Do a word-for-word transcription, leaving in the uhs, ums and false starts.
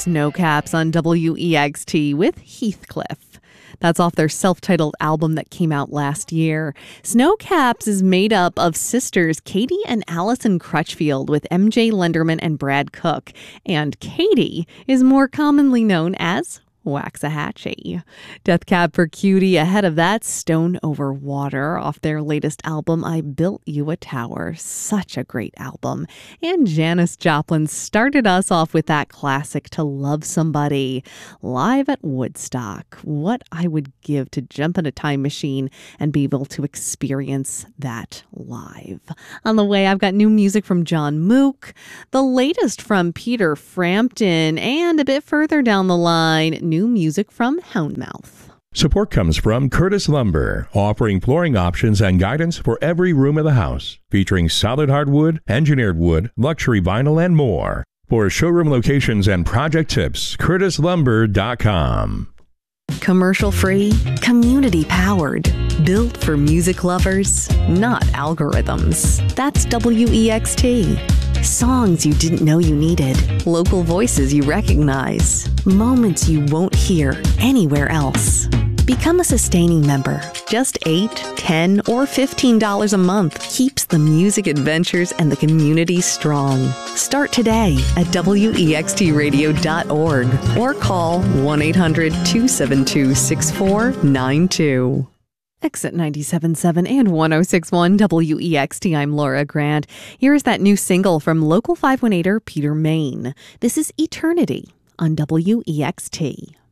Snowcaps on W E X T with Heathcliff. That's off their self-titled album that came out last year. Snowcaps is made up of sisters Katie and Allison Crutchfield with M J Lenderman and Brad Cook. And Katie is more commonly known as Waxahachie. Death Cab for Cutie ahead of that, Stone Over Water off their latest album, I Built You a Tower. Such a great album. And Janis Joplin started us off with that classic, To Love Somebody, live at Woodstock. What I would give to jump in a time machine and be able to experience that live. On the way, I've got new music from John Mook, the latest from Peter Frampton, and a bit further down the line, new music from Houndmouth. Support comes from Curtis Lumber, offering flooring options and guidance for every room of the house, featuring solid hardwood, engineered wood, luxury vinyl, and more. For showroom locations and project tips, curtis lumber dot com. Commercial-free, community-powered, built for music lovers, not algorithms. That's W E X T. Songs you didn't know you needed, local voices you recognize, moments you won't hear anywhere else. Become a sustaining member. Just eight, ten, or fifteen dollars a month keeps the music adventures and the community strong. Start today at W E X T radio dot org or call one eight hundred two seven two six four nine two. Exit ninety-seven point seven and one oh six point one W E X T. I'm Laura Grant. Here is that new single from local five one eighter Peter Main. This is Eternity on W E X T.